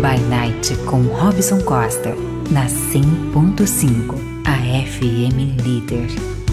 By Night com Robson Costa, na 100.5, a FM líder.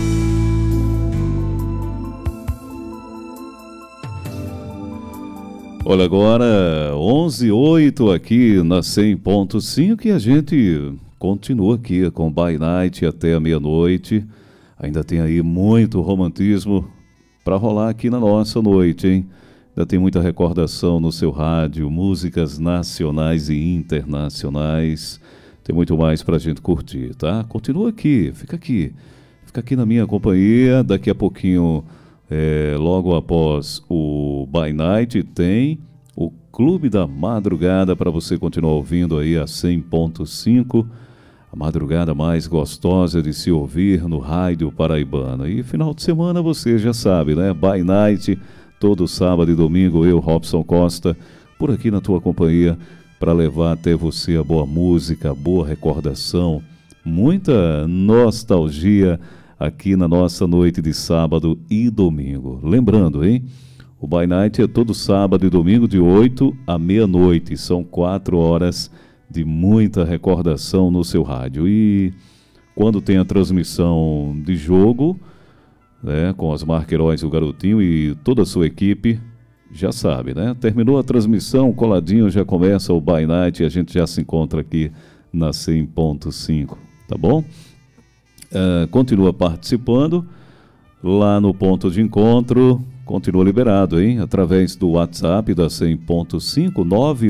Olha, agora 11h08 aqui na 100.5 e a gente continua aqui com By Night até a meia-noite. Ainda tem aí muito romantismo para rolar aqui na nossa noite, hein? Ainda tem muita recordação no seu rádio, músicas nacionais e internacionais. Tem muito mais pra gente curtir, tá? Continua aqui, fica aqui na minha companhia. Daqui a pouquinho, logo após o By Night, tem o Clube da Madrugada para você continuar ouvindo aí a 100.5. A madrugada mais gostosa de se ouvir no rádio paraibano. E final de semana você já sabe, né? By Night, todo sábado e domingo, eu, Robson Costa, por aqui na tua companhia, para levar até você a boa música, a boa recordação, muita nostalgia aqui na nossa noite de sábado e domingo. Lembrando, hein? O By Night é todo sábado e domingo de 8 à meia-noite. São 4 horas de muita recordação no seu rádio. E quando tem a transmissão de jogo, né, com as Marqueiroz e o Garotinho e toda a sua equipe, já sabe, né? Terminou a transmissão, coladinho, já começa o By Night e a gente já se encontra aqui na 100.5, tá bom? Continua participando lá no ponto de encontro, continua liberado, hein? Através do WhatsApp da 100.5,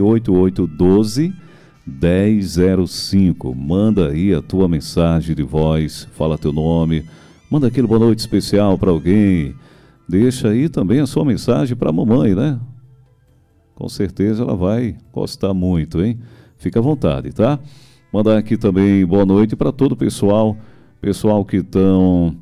98812-1005. Manda aí a tua mensagem de voz, fala teu nome, manda aquele boa noite especial para alguém. Deixa aí também a sua mensagem para a mamãe, né? Com certeza ela vai gostar muito, hein? Fica à vontade, tá? Mandar aqui também boa noite para todo o pessoal que estão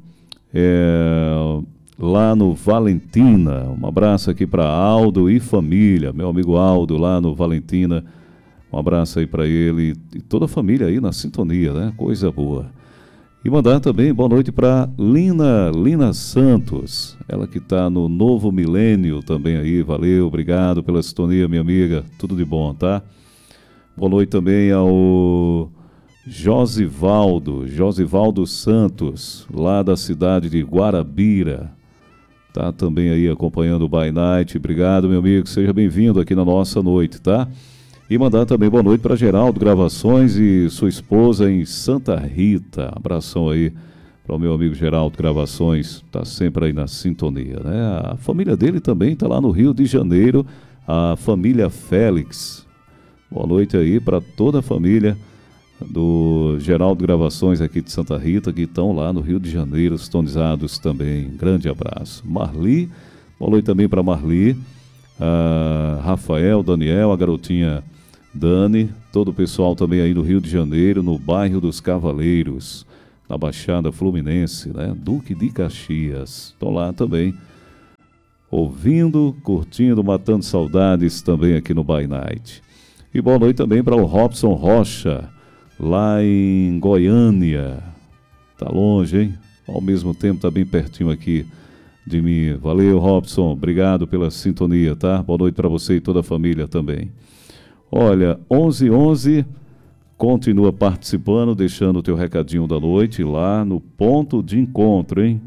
lá no Valentina. Um abraço aqui para Aldo e família, meu amigo Aldo lá no Valentina. Um abraço aí para ele e toda a família aí na sintonia, né? Coisa boa. E mandar também boa noite para Lina Santos, ela que está no Novo Milênio também aí, valeu, obrigado pela sintonia, minha amiga, tudo de bom, tá? Boa noite também ao Josivaldo Santos, lá da cidade de Guarabira, tá também aí acompanhando o By Night, obrigado, meu amigo, seja bem-vindo aqui na nossa noite, tá? E mandar também boa noite para Geraldo Gravações e sua esposa em Santa Rita. Abração aí para o meu amigo Geraldo Gravações, está sempre aí na sintonia, né? A família dele também está lá no Rio de Janeiro, a família Félix. Boa noite aí para toda a família do Geraldo Gravações aqui de Santa Rita, que estão lá no Rio de Janeiro, sintonizados também. Grande abraço. Marli, boa noite também para Marli, Rafael, Daniel, a garotinha Dani, todo o pessoal também aí no Rio de Janeiro, no bairro dos Cavaleiros, na Baixada Fluminense, né? Duque de Caxias. Estão lá também, ouvindo, curtindo, matando saudades também aqui no By Night. E boa noite também para o Robson Rocha, lá em Goiânia. Tá longe, hein? Ao mesmo tempo tá bem pertinho aqui de mim. Valeu, Robson, obrigado pela sintonia, tá? Boa noite para você e toda a família também. Olha, 11h11, continua participando, deixando o teu recadinho da noite lá no ponto de encontro, hein?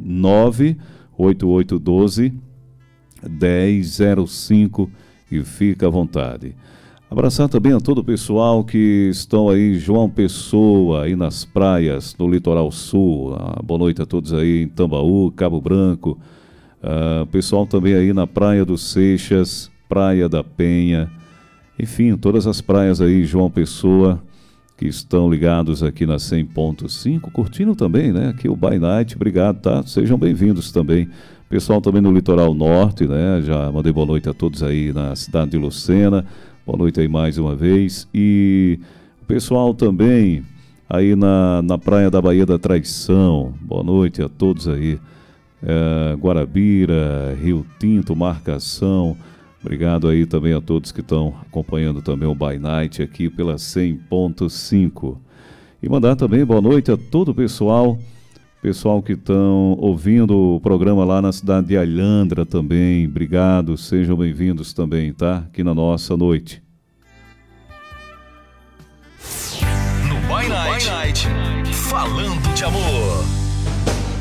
98812-1005 e fica à vontade. Abraçar também a todo o pessoal que estão aí, João Pessoa, aí nas praias, no Litoral Sul. Boa noite a todos aí em Tambaú, Cabo Branco. Pessoal também aí na Praia dos Seixas, Praia da Penha. Enfim, todas as praias aí, João Pessoa, que estão ligados aqui na 100.5, curtindo também, né? Aqui o By Night, obrigado, tá? Sejam bem-vindos também. Pessoal também no Litoral Norte, né? Já mandei boa noite a todos aí na cidade de Lucena. Boa noite aí mais uma vez. E o pessoal também aí na Praia da Baía da Traição. Boa noite a todos aí. Guarabira, Rio Tinto, Marcação. Obrigado aí também a todos que estão acompanhando também o By Night aqui pela 100.5. E mandar também boa noite a todo o pessoal que estão ouvindo o programa lá na cidade de Alhandra também. Obrigado, sejam bem-vindos também, tá? Aqui na nossa noite. By Night, falando de amor.